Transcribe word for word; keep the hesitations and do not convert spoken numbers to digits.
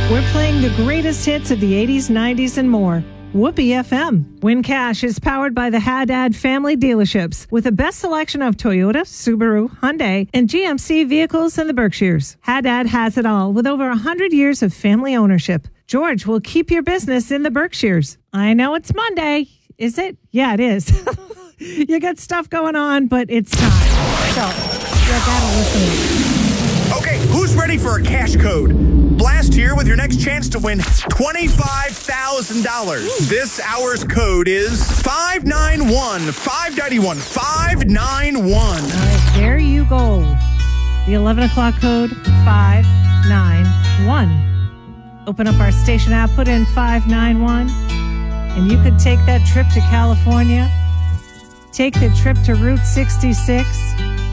We're playing the greatest hits of the eighties, nineties, and more. Whoopee F M. Win Cash is powered by the Haddad family dealerships with the best selection of Toyota, Subaru, Hyundai, and G M C vehicles in the Berkshires. Haddad has it all with over one hundred years of family ownership. George will keep your business in the Berkshires. I know it's Monday. Is it? Yeah, it is. You got stuff going on, but it's time. So, you gotta listen. Okay, who's ready for a cash code? Blast here with your next chance to win twenty-five thousand dollars. This hour's code is five nine one, five nine one, five nine one. All right, there you go. The eleven o'clock code, five nine one. Open up our station app, put in five nine one, and you could take that trip to California, take the trip to Route sixty-six,